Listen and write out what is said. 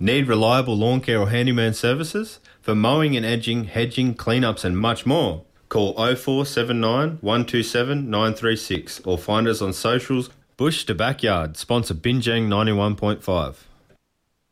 Need reliable lawn care or handyman services? For mowing and edging, hedging, cleanups and much more. Call 0479 127 936 or find us on socials. Bush to Backyard, sponsor Binjang 91.5.